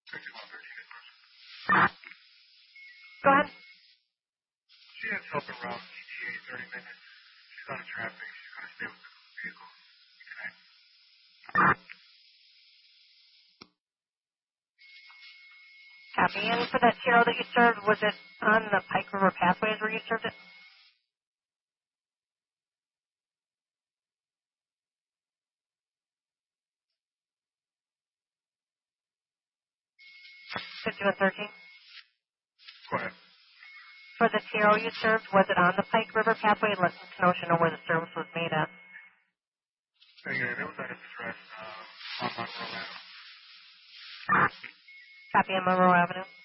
Go ahead. She has help around GTA 30 minutes. She's out of traffic. She's going to stay with the vehicle. Copy. And for that Tiro that you served, was it on the Pike River Pathways where you served it? $51.13. Go ahead. For the Tiro you served, was it on the Pike River Pathway? Let Kenosha know where the service was made at. Yeah, it was at his address on Monroe Avenue. Copy on Monroe Avenue.